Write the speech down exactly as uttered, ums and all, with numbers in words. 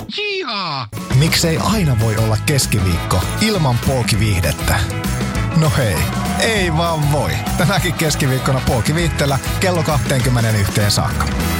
Jihaa! Miksei aina voi olla keskiviikko ilman Pooki-viihdettä? No hei, ei vaan voi. Tänäkin keskiviikkona Pooki-viihteellä kello kaksikymmentäyksi saakka.